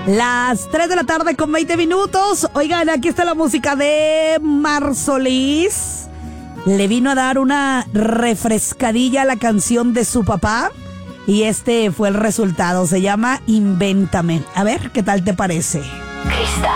Las 3 de la tarde con 20 minutos. Oigan, aquí está la música de Mar Solís. Le vino a dar una refrescadilla a la canción de su papá. Y este fue el resultado. Se llama Invéntame. A ver, ¿qué tal te parece? Cristal.